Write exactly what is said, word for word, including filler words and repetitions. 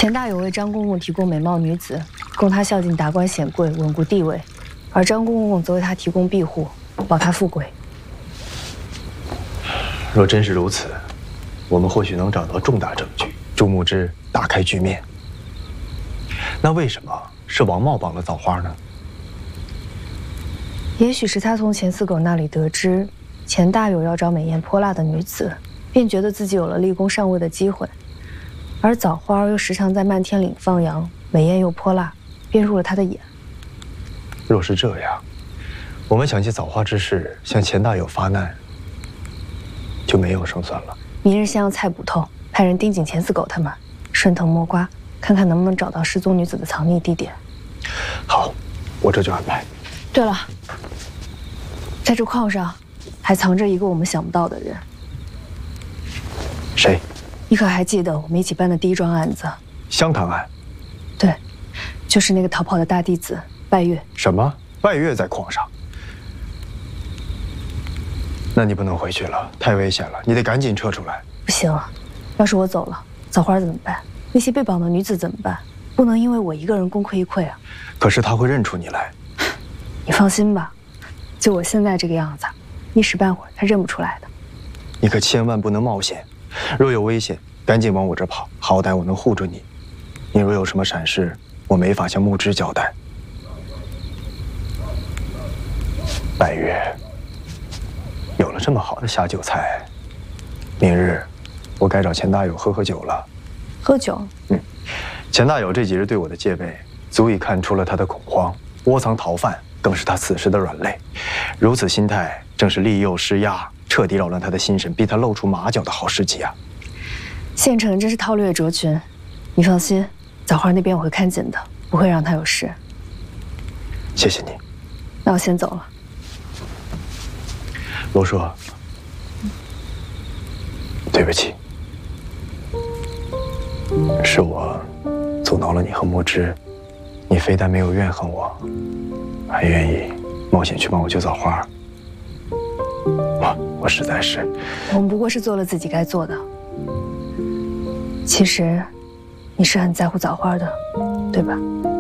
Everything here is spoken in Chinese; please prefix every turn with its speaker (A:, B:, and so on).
A: 钱大有为张公公提供美貌女子，供他孝敬达官显贵，稳固地位；而张公公则为他提供庇护，保他富贵。
B: 若真是如此，我们或许能找到重大证据，助木之打开局面。那为什么是王茂绑了枣花呢？
A: 也许是他从钱四狗那里得知钱大有要找美艳泼辣的女子，便觉得自己有了立功上位的机会。 而枣花又时常在漫天岭放羊，美艳又泼辣，便入了他的眼。
B: 若是这样，我们想借枣花之事向钱大有发难，就没有胜算了。
A: 明日先要菜捕头，派人盯紧钱四狗他们，顺藤摸瓜，看看能不能找到失踪女子的藏匿地点。
B: 好，我这就安排。
A: 对了，在这矿上还藏着一个我们想不到的人。
B: 谁？
A: 你可还记得我们一起办的第一桩案子？
B: 湘潭案。
A: 对，就是那个逃跑的大弟子拜月。
B: 什么？拜月在矿上？那你不能回去了，太危险了，你得赶紧撤出来。
A: 不行，要是我走了，枣花怎么办？那些被绑的女子怎么办？不能因为我一个人功亏一篑啊！
B: 可是他会认出你来。
A: 你放心吧，就我现在这个样子，一时半会儿他认不出来的。
B: 你可千万不能冒险。 若有危险，赶紧往我这跑，好歹我能护着你。你若有什么闪失，我没法向木之交代。拜月，有了这么好的下酒菜，明日我该找钱大有喝喝酒了。
A: 喝酒？
B: 嗯，钱大有这几日对我的戒备，足以看出了他的恐慌。窝藏逃犯更是他此时的软肋。如此心态，正是利诱施压。 彻底扰乱他的心神，逼他露出马脚的好时机啊！
A: 县城真是韬略卓群，你放心，枣花那边我会看紧的，不会让他有事。
B: 谢谢你。
A: 那我先走了。
B: 罗硕，对不起，是我阻挠了你和墨汁，你非但没有怨恨我，还愿意冒险去帮我救枣花。 我我实在是，
A: 我们不过是做了自己该做的。其实，你是很在乎枣花的，对吧？